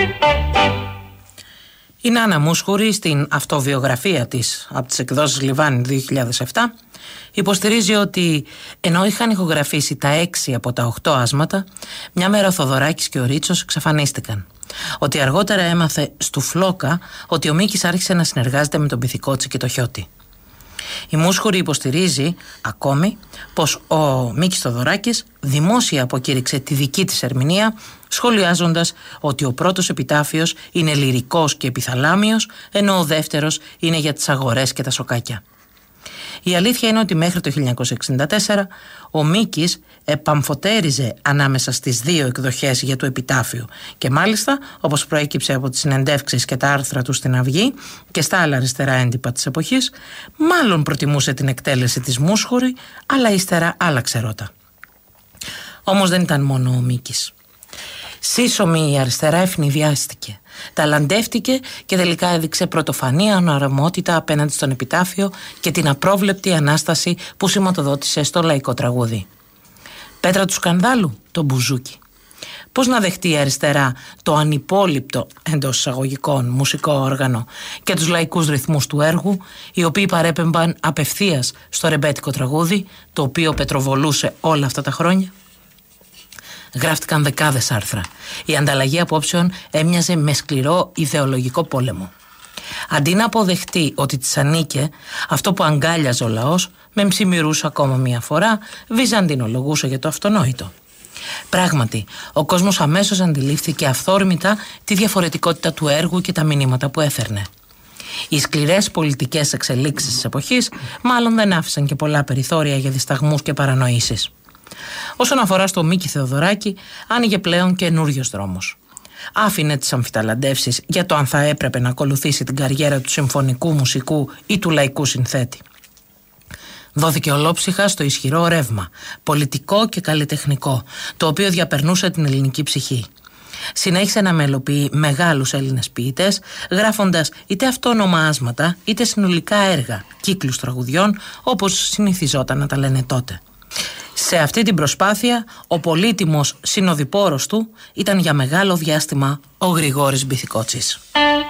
Η Νάνα Μούσχουρη στην αυτοβιογραφία της από τις εκδόσεις Λιβάνι 2007 υποστηρίζει ότι ενώ είχαν ηχογραφήσει τα 6 από τα 8 άσματα, μια μέρα ο Θοδωράκης και ο Ρίτσος εξαφανίστηκαν. Ότι αργότερα έμαθε στου Φλόκα ότι ο Μίκης άρχισε να συνεργάζεται με τον Πυθικότσι και το Χιώτη. Η Μούσχουρη υποστηρίζει ακόμη πως ο Μίκης Θοδωράκης δημόσια αποκήρυξε τη δική της ερμηνεία, σχολιάζοντας ότι ο πρώτος επιτάφιος είναι λυρικός και επιθαλάμιος, ενώ ο δεύτερος είναι για τις αγορές και τα σοκάκια. Η αλήθεια είναι ότι μέχρι το 1964 ο Μίκης επαμφωτέριζε ανάμεσα στις δύο εκδοχές για το επιτάφιο και μάλιστα, όπως προέκυψε από τις συνεντεύξεις και τα άρθρα του στην Αυγή και στα άλλα αριστερά έντυπα της εποχής, μάλλον προτιμούσε την εκτέλεση της Μούσχουρη, αλλά ύστερα άλλαξε ρότα. Όμως δεν ήταν μόνο ο Μίκης. Σύσσωμη η αριστερά ευνηδιάστηκε, ταλαντεύτηκε και τελικά έδειξε πρωτοφανή αναρμότητα απέναντι στον επιτάφιο και την απρόβλεπτη ανάσταση που σηματοδότησε στο λαϊκό τραγούδι. Πέτρα του σκανδάλου, το μπουζούκι. Πώς να δεχτεί η αριστερά το ανυπόληπτο εντός εισαγωγικών μουσικό όργανο και τους λαϊκούς ρυθμούς του έργου, οι οποίοι παρέπεμπαν απευθείας στο ρεμπέτικο τραγούδι, το οποίο πετροβολούσε όλα αυτά τα χρόνια. Γράφτηκαν δεκάδες άρθρα. Η ανταλλαγή απόψεων έμοιαζε με σκληρό ιδεολογικό πόλεμο. Αντί να αποδεχτεί ότι της ανήκε αυτό που αγκάλιαζε ο λαός, με μψημυρούσε ακόμα μία φορά, βυζαντινολογούσε για το αυτονόητο. Πράγματι, ο κόσμος αμέσως αντιλήφθηκε αυθόρμητα τη διαφορετικότητα του έργου και τα μηνύματα που έφερνε. Οι σκληρές πολιτικές εξελίξεις της εποχής μάλλον δεν άφησαν και πολλά περιθώρια για δισταγμούς και παρανοήσεις. Όσον αφορά στο Μίκη Θεοδωράκη, άνοιγε πλέον καινούριος δρόμος. Άφηνε τις αμφιταλαντεύσεις για το αν θα έπρεπε να ακολουθήσει την καριέρα του συμφωνικού μουσικού ή του λαϊκού συνθέτη. Δόθηκε ολόψυχα στο ισχυρό ρεύμα, πολιτικό και καλλιτεχνικό, το οποίο διαπερνούσε την ελληνική ψυχή. Συνέχισε να μελοποιεί μεγάλους Έλληνες ποιητές, γράφοντας είτε αυτόνομα άσματα, είτε συνολικά έργα, κύκλους τραγουδιών, όπως συνηθιζόταν να τα λένε τότε. Σε αυτή την προσπάθεια, ο πολύτιμος συνοδοιπόρος του ήταν για μεγάλο διάστημα ο Γρηγόρης Μπυθικότσης.